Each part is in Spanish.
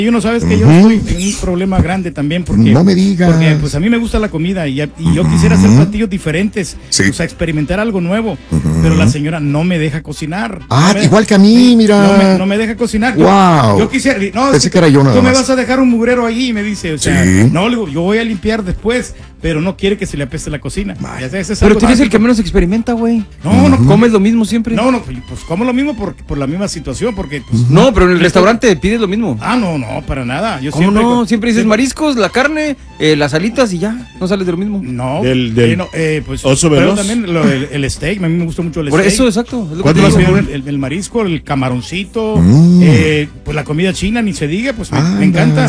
Yo no sabes que yo estoy en un problema grande también porque no me digas. Porque pues a mí me gusta la comida y yo quisiera hacer platillos diferentes, o sea, experimentar algo nuevo, pero la señora no me deja cocinar. Igual que a mí, mira. No me deja cocinar. Wow. Yo quisiera, pensé que era yo nada tú más. me vas a dejar un mugrero allí, me dice, o sea, no, le digo, yo voy a limpiar después, pero no quiere que se le apeste la cocina. Pero tú eres el que menos experimenta, güey. No comes lo mismo siempre. No, pues como lo mismo por la misma situación, porque pues, no, pero en el restaurante pides lo mismo. No, para nada. Yo ¿Cómo siempre, no? Siempre dices mariscos, la carne, las alitas y ya, no sales de lo mismo. No, pues oso pero también el steak, a mí me gusta mucho el steak. Por eso, exacto. ¿Cuánto vas a comer? El marisco, el camaroncito, pues la comida china, ni se diga, pues me encanta.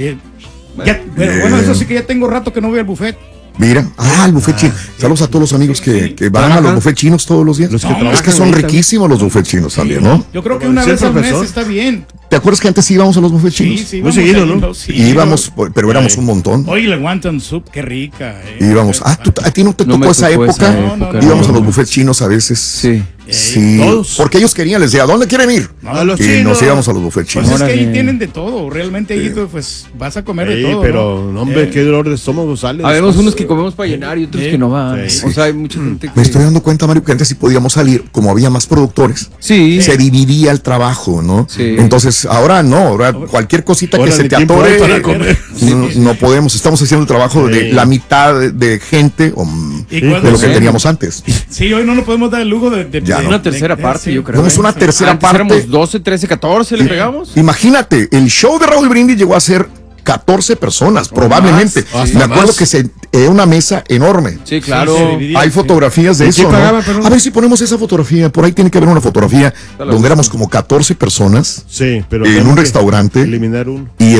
Bueno, eso sí que ya tengo rato que no voy al buffet. Mira, el buffet chino. Saludos a todos los amigos que van a los buffet chinos todos los días. Es que son riquísimos los buffet chinos también, ¿no? Yo creo que una vez al mes está bien. ¿Te acuerdas que antes íbamos a los buffet chinos? Sí, muy seguido, ¿no? Sí, íbamos, pero éramos un montón. Oye, la wonton soup, qué rica. Íbamos. ¿A ti no te tocó esa época? Íbamos a los buffet chinos a veces. Sí. Todos. Porque ellos querían, les decía, ¿a dónde quieren ir? A los chinos. Y nos íbamos a los buffet chinos. Pues es que ahí tienen de todo, realmente ahí pues vas a comer de todo. Pero, hombre, qué dolor de estómago sale. Habemos unos que comemos para llenar y otros que no van. O sea, hay mucha gente que... Me estoy dando cuenta, Mario, que antes sí podíamos salir, como había más productores. Se dividía el trabajo, ¿no? Entonces, ahora no, ahora cualquier cosita que se te atore, para comer. No podemos, estamos haciendo el trabajo de la mitad de gente de lo que teníamos antes. Sí, hoy no nos podemos dar el lujo de una tercera parte, yo creo. No, es una tercera parte. Éramos 12, 13, 14, le pegamos. Imagínate, el show de Raúl Brindis llegó a ser 14 personas, probablemente. Me acuerdo que una mesa enorme. Sí, claro. Hay fotografías de eso, ¿no? A ver si ponemos esa fotografía. Por ahí tiene que haber una fotografía donde éramos como 14 personas pero en un restaurante. Eliminar uno. Y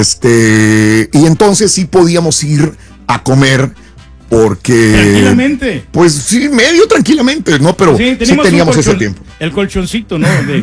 entonces sí podíamos ir a comer. Porque. Tranquilamente. Pues sí, medio tranquilamente, ¿no? Pero sí teníamos ese tiempo. El colchoncito, ¿no? De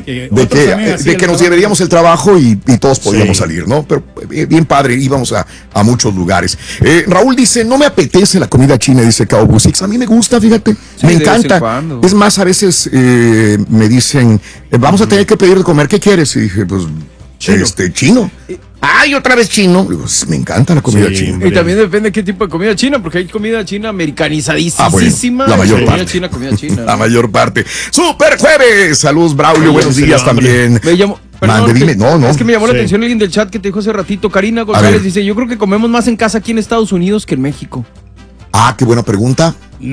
que nos llevaríamos el trabajo y todos podíamos salir, ¿no? Pero bien padre, íbamos a muchos lugares. Raúl dice, no me apetece la comida china, dice Cowboy Six. A mí me gusta, fíjate, me encanta. Es más, a veces me dicen, vamos a tener que pedir de comer, ¿qué quieres? Y dije, pues, chino. ¡Ay, otra vez chino! Me encanta la comida china. Y también depende de qué tipo de comida china, porque hay comida china americanizadísima. La mayor parte. Comida china. La mayor parte. ¡Super jueves! Saludos, Braulio, buenos días también. Me llamó, perdón, dime, no. Es que me llamó la atención alguien del chat que te dijo hace ratito, Karina González, dice, yo creo que comemos más en casa aquí en Estados Unidos que en México. Qué buena pregunta.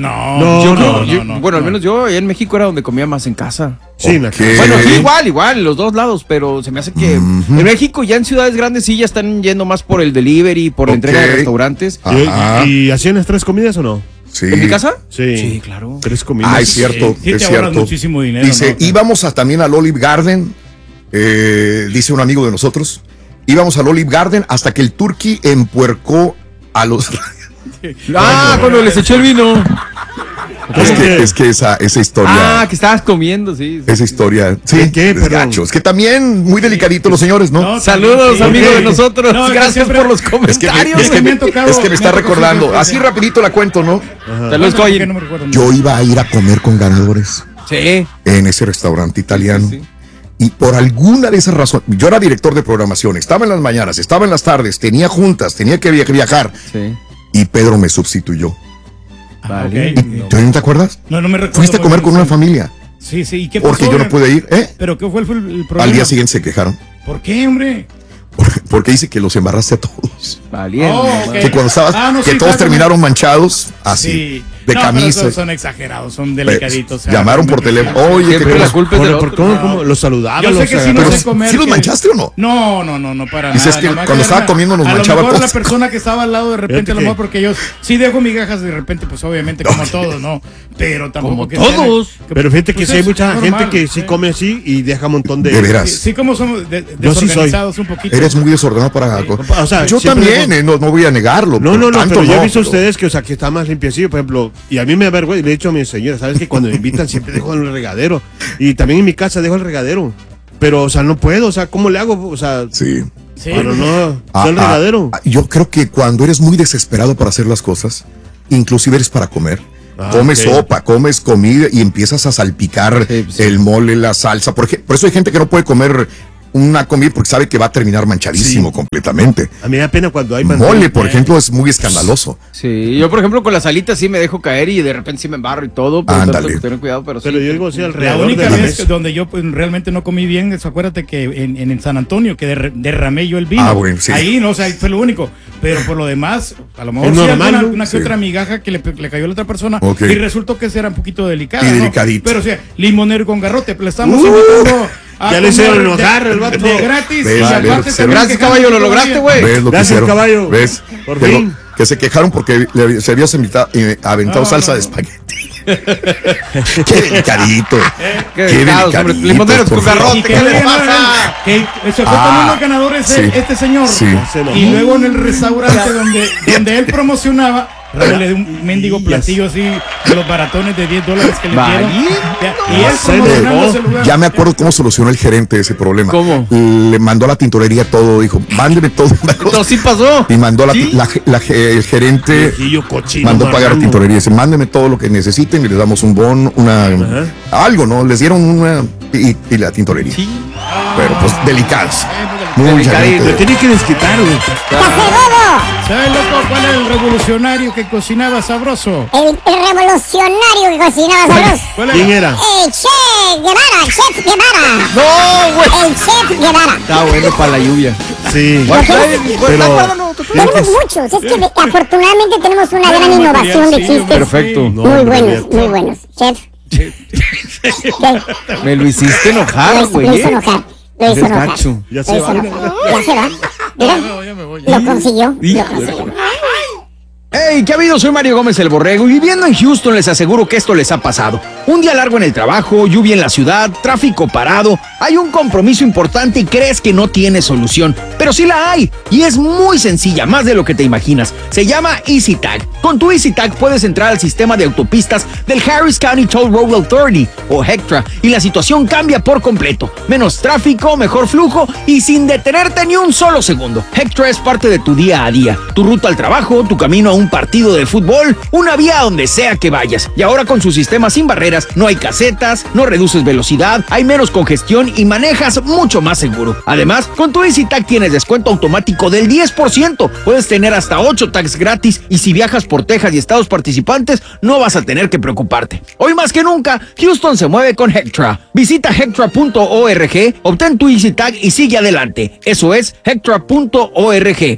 No. Bueno, al menos yo allá en México era donde comía más en casa. Sí, Bueno, igual, en los dos lados, pero se me hace que en México ya en ciudades grandes sí ya están yendo más por el delivery, por la entrega de restaurantes. ¿Y hacían las 3 comidas o no? Sí. ¿En mi casa? Sí, claro. 3 comidas. Es cierto, sí, es cierto. Muchísimo dinero. Dice, íbamos también al Olive Garden, dice un amigo de nosotros, íbamos al Olive Garden hasta que el turqui empuercó a los... Cuando les eché el vino. Es que esa historia. Que estabas comiendo, sí. Esa historia. Sí, ¿Qué? es gacho. Es que también muy delicaditos los señores, ¿no? Saludos, amigos de nosotros. Gracias por los comentarios. Es que me está recordando. Así rapidito la cuento, ¿no? Saludos, yo iba a ir a comer con ganadores. Sí. En ese restaurante italiano. Sí. Y por alguna de esas razones, yo era director de programación, estaba en las mañanas, estaba en las tardes, tenía juntas, tenía que viajar. Sí. Y Pedro me sustituyó. Vale. ¿Tú no te acuerdas? No me recuerdo. Fuiste a comer con una familia. Sí. ¿Y qué pasó? Porque yo no pude ir. ¿Pero qué fue el problema? Al día siguiente se quejaron. ¿Por qué, hombre? Porque dice que los embarraste a todos. Valiente. Que cuando estabas, todos terminaron manchados así, de camisa. Pero son exagerados, son delicaditos. Llamaron por teléfono. Oye, pero la culpa es de otro. ¿Cómo los saludaban? Yo sé que si no sé comer. ¿Sí los manchaste o no? No, para nada. Dices que cuando estaba comiendo nos manchaba todos. A lo mejor todos. la persona que estaba al lado de repente, a lo mejor porque yo sí dejo migajas de repente, pues obviamente como todos, ¿no? Pero tampoco como que todos. Pero fíjate que sí hay mucha gente que sí come así y deja un montón de... De veras. Sí, como somos desorganizados un poquito. Eres muy desordenado para... O sea, yo también, no voy a negarlo. No, pero yo he visto a ustedes que, o sea, que está más limpiecillo, por ejemplo, y a mí me avergüenza, y le he dicho a mi señora, ¿sabes? Que cuando me invitan siempre dejo el regadero, y también en mi casa dejo el regadero, pero, o sea, no puedo, o sea, ¿cómo le hago? O sea, pero no, el regadero. Yo creo que cuando eres muy desesperado para hacer las cosas, inclusive eres para comer, comes sopa, comes comida y empiezas a salpicar el mole, la salsa, por eso hay gente que no puede comer una comida porque sabe que va a terminar manchadísimo completamente. A mí me da pena cuando hay mole, por ejemplo, es muy escandaloso. Sí, yo por ejemplo con las alitas sí me dejo caer y de repente sí me embarro y todo, pero Ándale. tengo que tener cuidado, pero sí. Pero yo digo, sí, La alrededor única de la vez mesa. donde yo pues, realmente no comí bien es, acuérdate que en San Antonio, que derramé yo el vino. Ah, bueno, sí. Ahí, no, o sea, fue lo único. Pero por lo demás, a lo mejor Es sí normal, ¿no? una que Sí. otra migaja que le cayó a la otra persona Ok. y resultó que era un poquito delicada. Y ¿no? delicadito. Pero o sea, limonero con garrote, le estamos invitando a ya le hicieron comer enojar el vato. de gratis. Ves, y aparte ves, también gracias, que caballo, lo todavía- lograste, güey. ¿Ves lo que Gracias, hicieron? caballo. ¿Ves? Por Que, fin. que se quejaron porque se habías aventado No, salsa no, de no. espagueti. Qué delicadito. Qué delicados, hombre, limoneros por con favor. garrote. Y ¿Qué que le no, pasa? que se fue también los ganadores sí. este señor. Sí. Se enojó. Y luego en el restaurante donde él promocionaba, Raúl le dio un mendigo platillo así de los baratones de $10 que le Vaya. dieron. Y él Se promocionando enojó. ese lugar. Ya me acuerdo cómo solucionó el gerente ese problema. ¿Cómo? Le mandó a la tintorería todo, dijo, mándeme todo. Entonces sí pasó. Y mandó ¿Sí? el gerente Viejillo cochino, mandó pagar a marrano. tintorería. Dice, mándeme todo lo que necesiten y les damos un bon, algo, ¿no? Les dieron una y la tintorería. Sí. Pero pues delicadas. Muy Delicadito. gerente. Le tiene que desquitar, güey. ¿Sabes, loco, cuál es el revolucionario que cocinaba sabroso? El revolucionario que cocinaba sabroso. ¿Cuál ¿Quién era? era? El Chef Guevara, Chef Guevara. No, güey. El Chef Guevara. Está bueno para la lluvia. Sí. Tenemos muchos. Es que afortunadamente tenemos una gran innovación de chistes. Perfecto. No, Muy hombre, buenos, abierto. muy buenos. Chef. Me lo hiciste enojar, Lo güey. hizo enojar. Lo hizo Qué enojar. gacho. Ya Lo se hizo va. enojar. Ya se va. Mira, Ya me voy. lo consiguió. Sí. Lo consiguió. Hey, ¿qué ha habido? Soy Mario Gómez el Borrego y viviendo en Houston les aseguro que esto les ha pasado. Un día largo en el trabajo, lluvia en la ciudad, tráfico parado, hay un compromiso importante y crees que no tiene solución, pero sí la hay y es muy sencilla, más de lo que te imaginas. Se llama EasyTag. Con tu EasyTag puedes entrar al sistema de autopistas del Harris County Toll Road Authority o HECTRA y la situación cambia por completo. Menos tráfico, mejor flujo y sin detenerte ni un solo segundo. HECTRA es parte de tu día a día, tu ruta al trabajo, tu camino a un partido de fútbol, una vía a donde sea que vayas. Y ahora con su sistema sin barreras, no hay casetas, no reduces velocidad, hay menos congestión y manejas mucho más seguro. Además, con tu EasyTag tienes descuento automático del 10%. Puedes tener hasta 8 tags gratis y si viajas por Texas y estados participantes, no vas a tener que preocuparte. Hoy más que nunca, Houston se mueve con HECTRA. Visita hectra.org, obtén tu EasyTag y sigue adelante. Eso es hectra.org,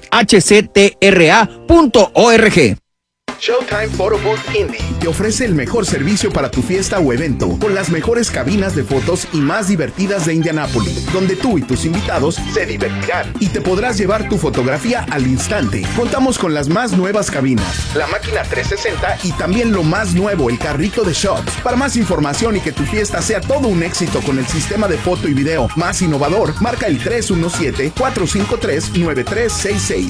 hctra.org. Showtime Photo Booth Indy te ofrece el mejor servicio para tu fiesta o evento, con las mejores cabinas de fotos y más divertidas de Indianápolis, donde tú y tus invitados se divertirán y te podrás llevar tu fotografía al instante. Contamos con las más nuevas cabinas, la máquina 360 y también lo más nuevo, el carrito de shots. Para más información y que tu fiesta sea todo un éxito con el sistema de foto y video más innovador, marca el 317-453-9366.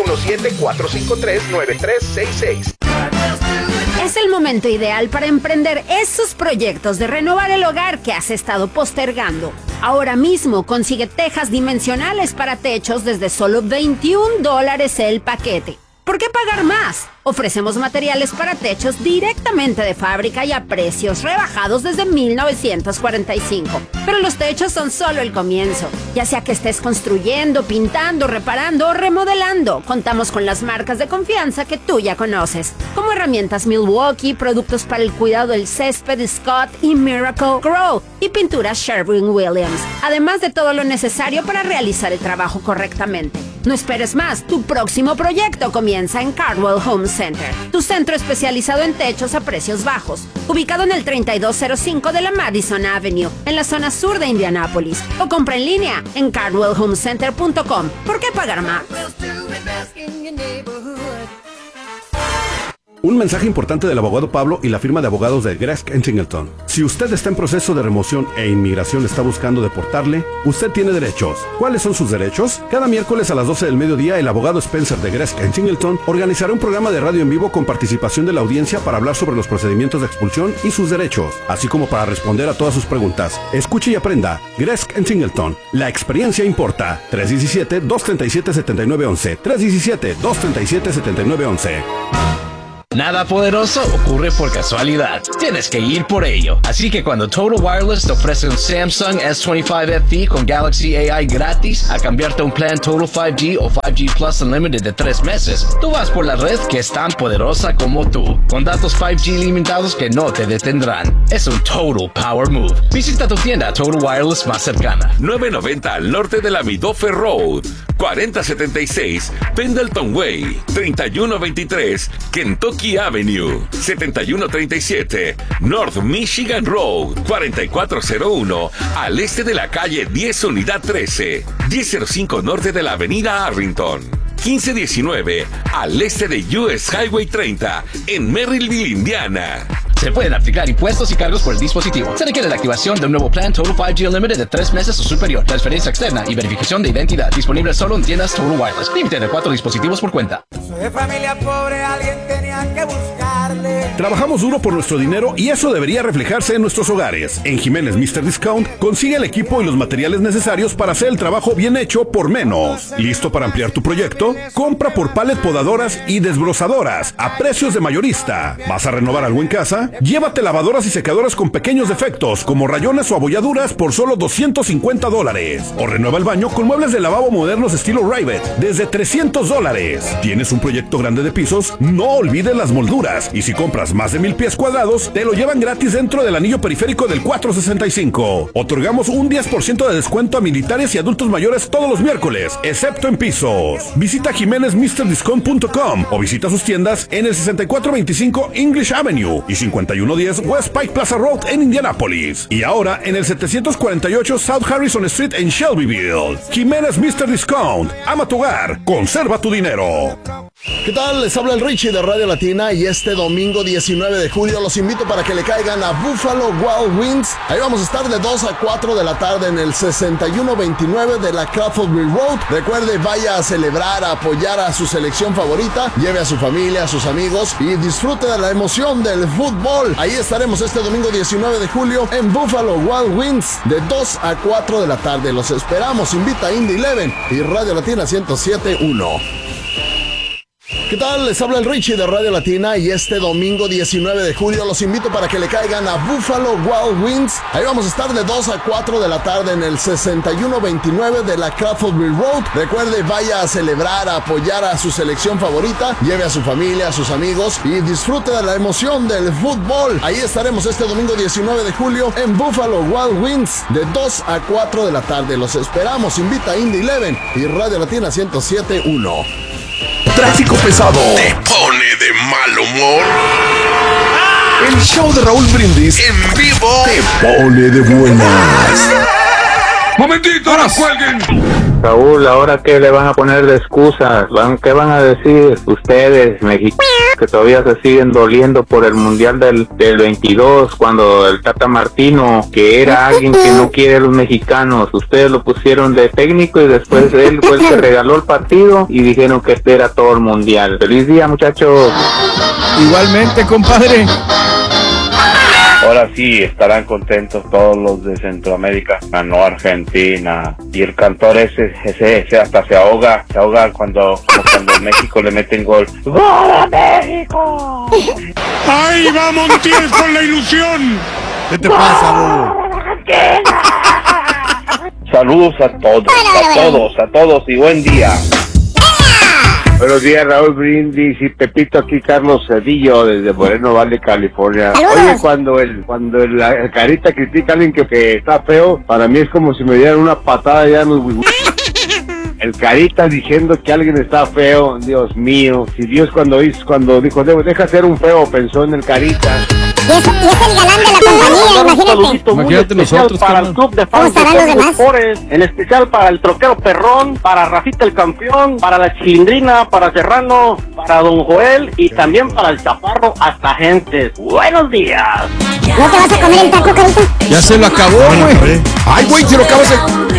317-453-9366. Es el momento ideal para emprender esos proyectos de renovar el hogar que has estado postergando. Ahora mismo consigue tejas dimensionales para techos desde solo $21 el paquete. ¿Por qué pagar más? Ofrecemos materiales para techos directamente de fábrica y a precios rebajados desde 1945. Pero los techos son solo el comienzo. Ya sea que estés construyendo, pintando, reparando o remodelando, contamos con las marcas de confianza que tú ya conoces, como herramientas Milwaukee, productos para el cuidado del césped Scott y Miracle Grow y pinturas Sherwin-Williams, además de todo lo necesario para realizar el trabajo correctamente. No esperes más, tu próximo proyecto comienza en Cardwell Home Center, tu centro especializado en techos a precios bajos, ubicado en el 3205 de la Madison Avenue, en la zona sur de Indianápolis, o compra en línea en cardwellhomecenter.com. ¿Por qué pagar más? Un mensaje importante del abogado Pablo y la firma de abogados de Gresk & Singleton. Si usted está en proceso de remoción e inmigración está buscando deportarle, usted tiene derechos. ¿Cuáles son sus derechos? Cada miércoles a las 12 del mediodía, el abogado Spencer de Gresk & Singleton organizará un programa de radio en vivo con participación de la audiencia para hablar sobre los procedimientos de expulsión y sus derechos, así como para responder a todas sus preguntas. Escuche y aprenda. Gresk & Singleton. La experiencia importa. 317-237-7911. 317-237-7911. Nada poderoso ocurre por casualidad. Tienes que ir por ello. Así que cuando Total Wireless te ofrece un Samsung S25 FE con Galaxy AI gratis a cambiarte un plan Total 5G o 5G Plus Unlimited de 3 meses, tú vas por la red que es tan poderosa como tú, con datos 5G limitados que no te detendrán. Es un Total Power Move. Visita tu tienda Total Wireless más cercana. 990 al norte de la Midoffer Road, 4076 Pendleton Way, 3123 Kentucky Avenue, 7137 North Michigan Road, 4401 al este de la calle 10 Unidad 13, 1005 norte de la avenida Arlington, 1519 al este de US Highway 30 en Merrillville, Indiana. Se pueden aplicar impuestos y cargos por el dispositivo. Se requiere la activación de un nuevo plan Total 5G Unlimited de 3 meses o superior, transferencia externa y verificación de identidad. Disponible solo en tiendas Total Wireless. Límite de 4 dispositivos por cuenta. Soy de familia pobre, alguien tenía que buscarle. Trabajamos duro por nuestro dinero y eso debería reflejarse en nuestros hogares. En Jiménez Mr. Discount consigue el equipo y los materiales necesarios para hacer el trabajo bien hecho por menos. ¿Listo para ampliar tu proyecto? Compra por pallet podadoras y desbrozadoras a precios de mayorista. ¿Vas a renovar algo en casa? Llévate lavadoras y secadoras con pequeños defectos, como rayones o abolladuras, por solo $250. O renueva el baño con muebles de lavabo modernos estilo Rivet, desde $300. ¿Tienes un proyecto grande de pisos? No olvides las molduras. Y si compras más de 1000 pies cuadrados, te lo llevan gratis dentro del anillo periférico del 465. Otorgamos un 10% de descuento a militares y adultos mayores todos los miércoles, excepto en pisos. Visita JiménezMrDiscount.com o visita sus tiendas en el 6425 English Avenue y 5110 West Pike Plaza Road en Indianapolis. Y ahora en el 748 South Harrison Street en Shelbyville. Jiménez Mr. Discount. Ama tu hogar. Conserva tu dinero. ¿Qué tal? Les habla el Richie de Radio Latina y este domingo 19 de julio los invito para que le caigan a Buffalo Wild Wings. Ahí vamos a estar de 2 a 4 de la tarde en el 6129 de la Crawfordville Road. Recuerde, vaya a celebrar, a apoyar a su selección favorita, lleve a su familia, a sus amigos y disfrute de la emoción del fútbol. Ahí estaremos este domingo 19 de julio en Buffalo Wild Wings de 2 a 4 de la tarde. Los esperamos. Invita a Indy 11 y Radio Latina 107.1. ¿Qué tal? Les habla el Richie de Radio Latina y este domingo 19 de julio los invito para que le caigan a Buffalo Wild Wings. Ahí vamos a estar de 2 a 4 de la tarde en el 6129 de la Crawfordville Road. Recuerde, vaya a celebrar, a apoyar a su selección favorita, lleve a su familia, a sus amigos y disfrute de la emoción del fútbol. Ahí estaremos este domingo 19 de julio en Buffalo Wild Wings de 2 a 4 de la tarde. Los esperamos. Invita a Indy 11 y Radio Latina 107.1. Tráfico pesado ¿te pone de mal humor? El show de Raúl Brindis En vivo te pone de buenas. ¡Momentito! ¡No cuelguen! Raúl, ¿ahora qué le van a poner de excusas? ¿Qué van a decir ustedes, mexicanos, que todavía se siguen doliendo por el Mundial del 22, cuando el Tata Martino, que era alguien que no quiere a los mexicanos, ustedes lo pusieron de técnico y después él fue el que regaló el partido y dijeron que este era todo el Mundial? ¡Feliz día, muchachos! Igualmente, compadre. Ahora sí estarán contentos todos los de Centroamérica. Ganó Argentina. Y el cantor ese hasta se ahoga cuando México le meten gol. ¡Gol a México! ¡Ahí va Montiel con la ilusión! ¿Qué te pasa, Bobo? Saludos a todos y buen día. Buenos días, Raúl Brindis y Pepito, aquí Carlos Cedillo desde Moreno Valley, California. Oye, cuando el Carita critica a alguien que está feo, para mí es como si me dieran una patada ya en los huevos. El Carita diciendo que alguien está feo, Dios mío. Si Dios cuando dijo, deja ser un feo, pensó en el Carita. Y es el galán de la compañía, Imagínate nosotros, para el club de fans de los Spores, en especial para el troquero Perrón, para Rafita el campeón, para la Chilindrina, para Serrano, para Don Joel y también para el Chaparro hasta gente. Buenos días. ¿No te vas a comer el taco, Carita? Ya se lo acabó, güey. Ay, güey, te lo acabas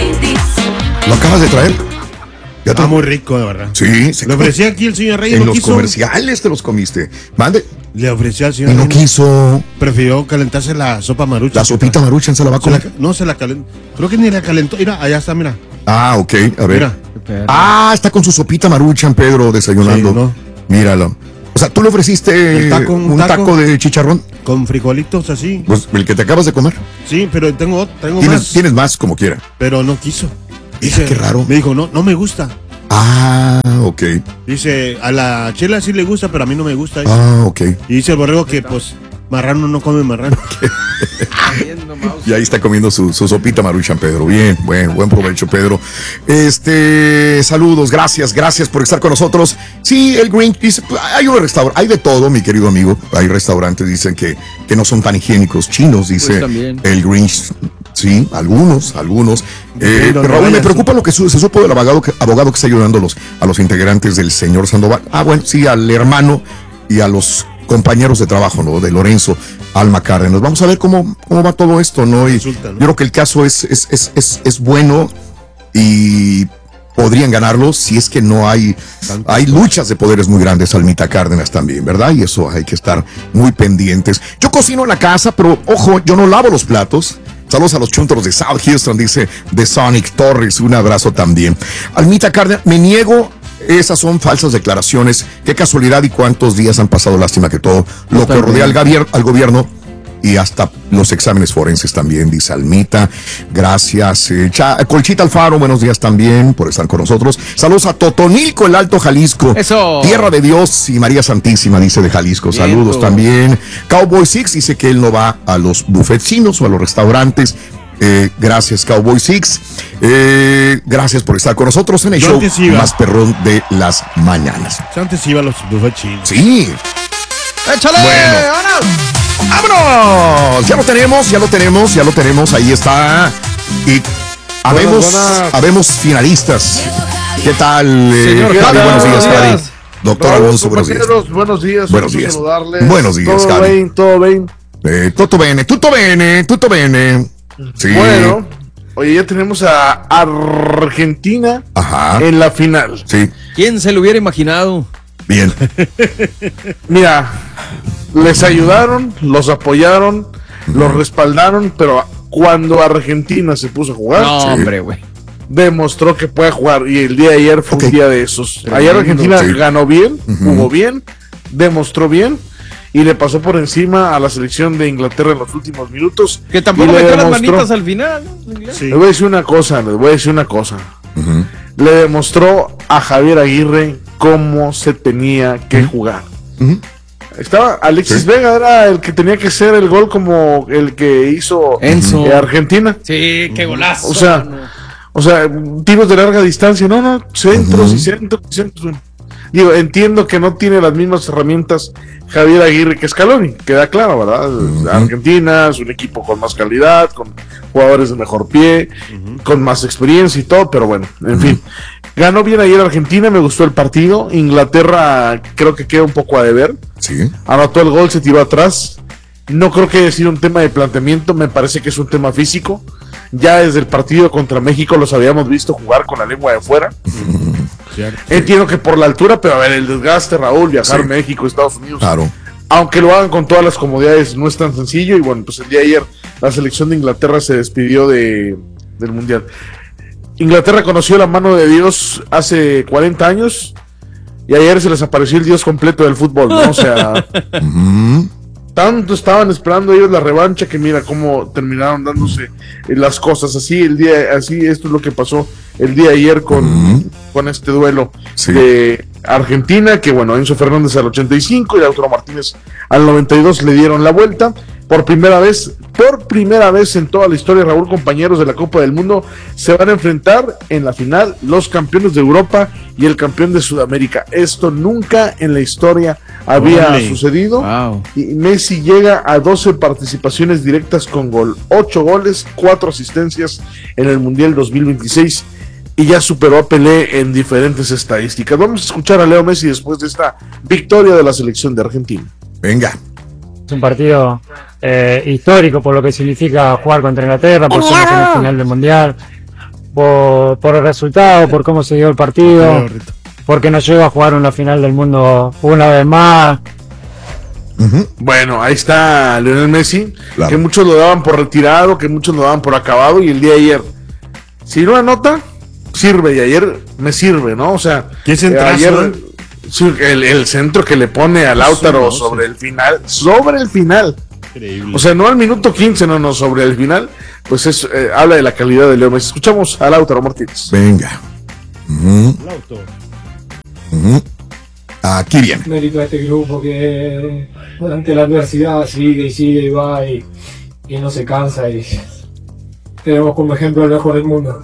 de traer. Ya está muy rico, de verdad. Sí, le ofrecí aquí el señor Reyes. En los comerciales te los comiste. Mande. Le ofrecí al señor. Y no quiso. Prefirió calentarse la sopa maruchan. La sopita maruchan se la va a comer. No se la calentó. Creo que ni la calentó. Mira, allá está, mira. Ah, ok. A ver. Mira. Ah, está con su sopita maruchan, Pedro, desayunando. Sí, ¿no? Míralo. O sea, ¿tú le ofreciste un taco de chicharrón? Con frijolitos así. Pues el que te acabas de comer. Sí, pero tengo más. Tienes más como quiera. Pero no quiso. Dice, qué raro. Me dijo, no me gusta. Ah, ok. Dice, a la Chela sí le gusta, pero a mí no me gusta. Dice. Ah, ok. Y dice el borrego que, pues, marrano no come marrano. Y ahí está comiendo su sopita Maruchan, Pedro. Bien, buen provecho, Pedro. Saludos, gracias por estar con nosotros. Sí, el Grinch dice, hay un restaurante, hay de todo, mi querido amigo. Hay restaurantes, dicen que no son tan higiénicos. Chinos, dice el Grinch. Sí, algunos. Raúl, me preocupa lo que se supo del abogado que está ayudando a los integrantes del señor Sandoval. Ah, bueno, sí, al hermano y a los compañeros de trabajo, ¿no? De Lorenzo Alma Cárdenas. Vamos a ver cómo va todo esto, ¿no? Y yo creo que el caso es bueno y podrían ganarlo si es que no hay luchas de poderes muy grandes. Almita Cárdenas también, ¿verdad? Y eso hay que estar muy pendientes. Yo cocino en la casa, pero ojo, yo no lavo los platos. Saludos a los chúntaros de South Houston, dice de Sonic Torres. Un abrazo también. Almita Cárdenas, me niego. Esas son falsas declaraciones. Qué casualidad y cuántos días han pasado. Lástima que todo lo que rodea al gobierno y hasta los exámenes forenses también, dice Almita. Gracias. Colchita Alfaro, buenos días también por estar con nosotros. Saludos a Totonilco, el Alto Jalisco. Eso. Tierra de Dios y María Santísima, dice de Jalisco. Bien, saludos también. Cowboy Six dice que él no va a los buffetcinos o a los restaurantes. Gracias, Cowboy Six. Gracias por estar con nosotros en el show más perrón de las mañanas. Antes iba a los buffetcinos. Sí. ¡Échale! Bueno. ¡Vámonos! Ya lo tenemos. Ahí está. Y habemos finalistas. ¿Qué tal? Javi, buenos días, Javi. Doctor Alonso, buenos días. Buenos días. Buenos días. Saludarles. Buenos días, Javi. Todo bien. Tutto bene. Sí. Bueno, oye, ya tenemos a Argentina en la final. Sí. ¿Quién se lo hubiera imaginado? Bien. Mira, les ayudaron, los apoyaron, los respaldaron, pero cuando Argentina se puso a jugar, hombre, güey, demostró que puede jugar. Y el día de ayer fue un día de esos. Ayer Argentina ganó bien, jugó bien, demostró bien. Y le pasó por encima a la selección de Inglaterra en los últimos minutos. Que tampoco metió las manitas al final, ¿no? Sí. Les voy a decir una cosa. Le demostró a Javier Aguirre cómo se tenía que jugar. Estaba Alexis Vega, era el que tenía que ser el gol como el que hizo Argentina. Sí, qué golazo. O sea, tiros de larga distancia, centros y centros. Bueno. Digo, entiendo que no tiene las mismas herramientas Javier Aguirre que Scaloni, queda claro, ¿verdad? Argentina es un equipo con más calidad, con jugadores de mejor pie, con más experiencia y todo, pero bueno, en fin. Ganó bien ayer Argentina, me gustó el partido. Inglaterra creo que queda un poco a deber. Sí. Anotó el gol, se tiró atrás. No creo que haya sido un tema de planteamiento, me parece que es un tema físico. Ya desde el partido contra México los habíamos visto jugar con la lengua de fuera. Entiendo que por la altura, pero a ver, el desgaste, Raúl, viajar a México, Estados Unidos. Claro. Aunque lo hagan con todas las comodidades, no es tan sencillo. Y bueno, pues el día de ayer la selección de Inglaterra se despidió del Mundial. Inglaterra conoció la mano de Dios hace 40 años y ayer se les apareció el Dios completo del fútbol, ¿no? O sea, tanto estaban esperando ellos la revancha que mira cómo terminaron dándose las cosas. Así esto es lo que pasó el día de ayer con este duelo de Argentina, que bueno, Enzo Fernández al 85 y Lautaro Martínez al 92 le dieron la vuelta. Por primera vez en toda la historia, Raúl, compañeros de la Copa del Mundo, se van a enfrentar en la final los campeones de Europa y el campeón de Sudamérica. Esto nunca en la historia había sucedido. Wow. Y Messi llega a 12 participaciones directas con gol, 8 goles, 4 asistencias en el Mundial 2026 y ya superó a Pelé en diferentes estadísticas. Vamos a escuchar a Leo Messi después de esta victoria de la selección de Argentina. Venga. Es un partido histórico por lo que significa jugar contra Inglaterra, por ser en la final del Mundial, por el resultado, por cómo se dio el partido, porque nos lleva a jugar en la final del mundo una vez más. Bueno, ahí está Lionel Messi, que muchos lo daban por retirado, que muchos lo daban por acabado, y el día de ayer, si no anota, sirve, y ayer me sirve, ¿no? O sea, ¿qué centrazo? Ayer Sí, el centro que le pone a Lautaro sobre el final. Increíble. O sea, no al minuto 15, no, sobre el final. Pues habla de la calidad de Leo Messi. Escuchamos a Lautaro Martínez. Venga. Aquí viene. Mérito a este grupo que durante la adversidad sigue y va y no se cansa, y tenemos como ejemplo el mejor del mundo.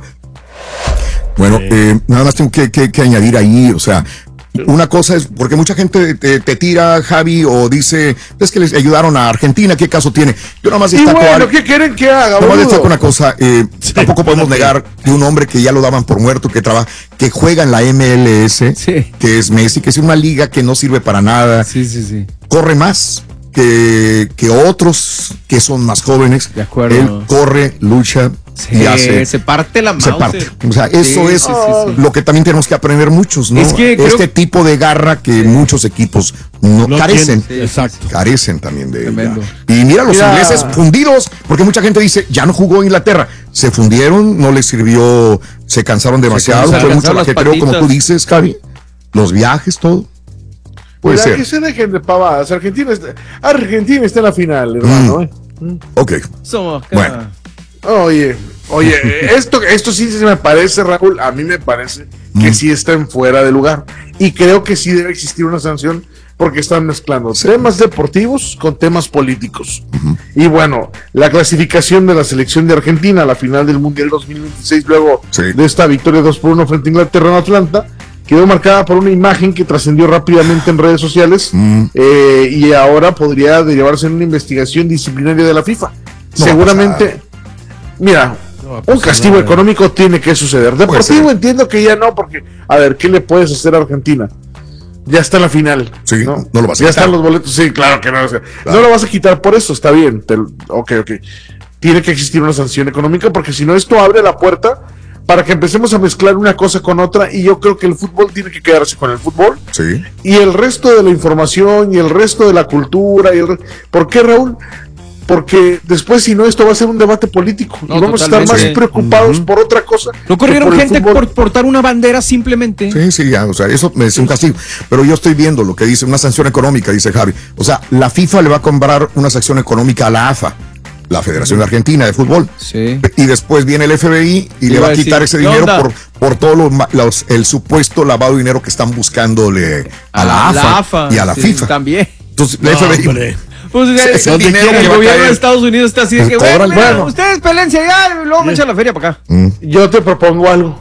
Bueno, nada más tengo que añadir ahí, o sea, una cosa es, porque mucha gente te tira, Javi, o dice, es que les ayudaron a Argentina, ¿qué caso tiene? Yo nada más destaco... ¿qué quieren que haga, boludo? Destaco una cosa, tampoco podemos negar que un hombre que ya lo daban por muerto, que juega en la MLS, que es Messi, que es una liga que no sirve para nada, corre más que otros que son más jóvenes. De acuerdo. Él corre, lucha, y hace, se parte la mano. O sea, eso es lo que también tenemos que aprender muchos, ¿no? Es que este tipo de garra que muchos equipos no carecen. Exacto. Carecen también de ella. Y mira, los ingleses fundidos, porque mucha gente dice, ya no jugó Inglaterra. Se fundieron, no les sirvió, se cansaron demasiado, fue mucho ajetreo, como tú dices, Javi. Los viajes, todo. Puede ser. Que se dejen de pavadas. Argentina está en la final, hermano. Ok. Bueno. Oye, esto sí se me parece, Raúl, a mí me parece que sí están fuera de lugar. Y creo que sí debe existir una sanción porque están mezclando temas deportivos con temas políticos. Y bueno, la clasificación de la selección de Argentina a la final del Mundial 2026, luego de esta victoria 2-1 frente a Inglaterra en Atlanta, quedó marcada por una imagen que trascendió rápidamente en redes sociales y ahora podría derivarse en una investigación disciplinaria de la FIFA. Seguramente, mira, un castigo económico tiene que suceder. Deportivo entiendo que ya no, porque, a ver, ¿qué le puedes hacer a Argentina? Ya está en la final. Sí, no lo vas a ya quitar. Están los boletos, sí, claro que no. No lo vas a quitar por eso, está bien. Ok. Tiene que existir una sanción económica porque si no, esto abre la puerta para que empecemos a mezclar una cosa con otra, y yo creo que el fútbol tiene que quedarse con el fútbol. Sí. Y el resto de la información y el resto de la cultura. ¿Por qué, Raúl? Porque después, si no, esto va a ser un debate político y vamos a estar más preocupados por otra cosa. No corrieron gente por portar una bandera simplemente. Sí, ya, o sea, eso es un castigo. Pero yo estoy viendo lo que dice una sanción económica, dice Javi. O sea, la FIFA le va a comprar una sanción económica a la AFA, la Federación Argentina de Fútbol. Sí. Y después viene el FBI y le va a quitar ese dinero por todo el supuesto lavado de dinero que están buscándole a la AFA y a la FIFA. También. Entonces, la FBI... Pues el dinero que el gobierno de Estados Unidos está así, es que bueno, ustedes pelense allá y luego me echan la feria para acá. Yo te propongo algo.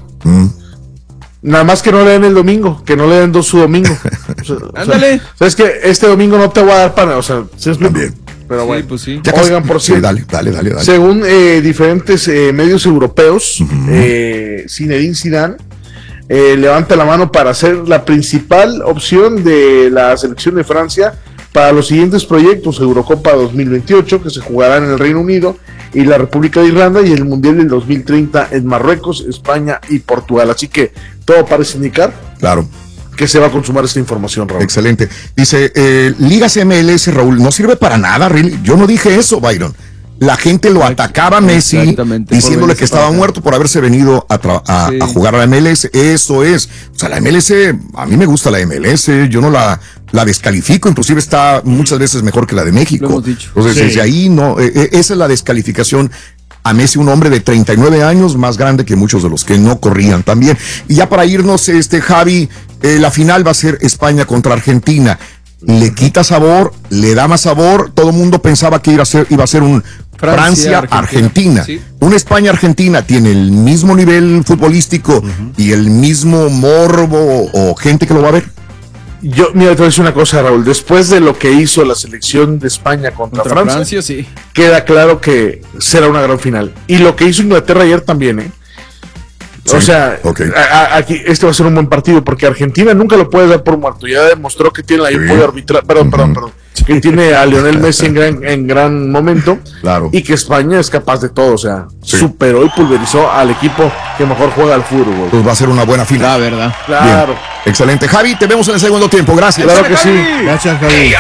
Nada más que no le den el domingo, que no le den su domingo. Ándale. Sabes que este domingo no te voy a dar para, o sea, ¿sí es bien? Pero bueno, pues sí. Oigan, por cierto, dale. Según diferentes medios europeos, Zinedine Zidane levanta la mano para ser la principal opción de la selección de Francia para los siguientes proyectos: Eurocopa 2028, que se jugará en el Reino Unido y la República de Irlanda, y el Mundial del 2030 en Marruecos, España y Portugal. Así que todo parece indicar que se va a consumar esta información, Raúl. Excelente. Dice, Ligas MLS, Raúl, no sirve para nada, really. Yo no dije eso, Byron. La gente lo atacaba a Messi diciéndole que estaba muerto por haberse venido a jugar a la MLS. Eso es. O sea, la MLS, a mí me gusta la MLS, yo no la descalifico, inclusive está muchas veces mejor que la de México. Lo hemos dicho. Entonces, desde ahí no, esa es la descalificación a Messi, un hombre de 39 años, más grande que muchos de los que no corrían también. Y ya para irnos, Javi, la final va a ser España contra Argentina. Le quita sabor, le da más sabor. Todo el mundo pensaba que iba a ser un Francia-Argentina. ¿Sí? Una España-Argentina tiene el mismo nivel futbolístico y el mismo morbo o gente que lo va a ver. Mira, te voy a decir una cosa, Raúl. Después de lo que hizo la selección de España contra Francia, sí, queda claro que será una gran final. Y lo que hizo Inglaterra ayer también, Sí, o sea, aquí este va a ser un buen partido porque Argentina nunca lo puede dar por muerto. Ya demostró que tiene la apoyo arbitral. Perdón. que tiene a Lionel Messi en gran momento, claro, y que España es capaz de todo, o sea, superó y pulverizó al equipo que mejor juega al fútbol. Pues va a ser una buena final. La verdad. Claro. Bien. Excelente. Javi, te vemos en el segundo tiempo. Gracias. Claro que sí. Gracias, Javi.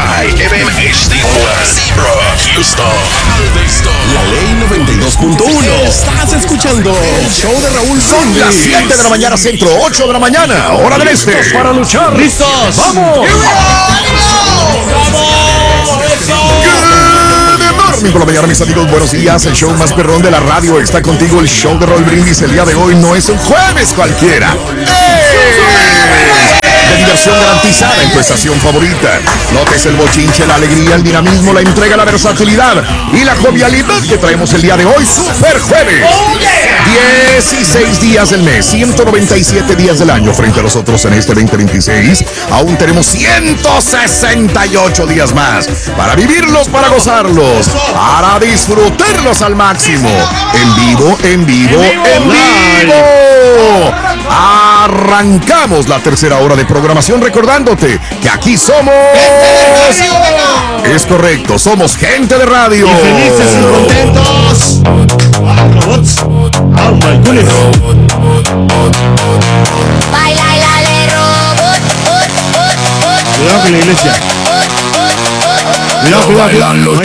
Houston. La ley 92.1. Estás escuchando el show de Raúl. Son las 7 de la mañana centro, 8 de la mañana, hora del este. Para luchar. ¡Listos! ¡Vamos! Por la mañana, mis amigos, buenos días. El show más perrón de la radio está contigo. El show de Raúl Brindis el día de hoy no es un jueves cualquiera. De diversión garantizada en tu estación favorita. Notes el bochinche, la alegría, el dinamismo, la entrega, la versatilidad y la jovialidad que traemos el día de hoy. Super jueves. 16 días del mes, 197 días del año. Frente a nosotros en este 2026, aún tenemos 168 días más para vivirlos, para gozarlos, para disfrutarlos al máximo. En vivo, en vivo, en vivo. Arrancamos la tercera hora de programación recordándote que aquí somos... Es correcto, somos gente de radio. Y felices y contentos. Robots. Oh my goodness. Baila la de robot. Cuidado con la iglesia. Cuidado.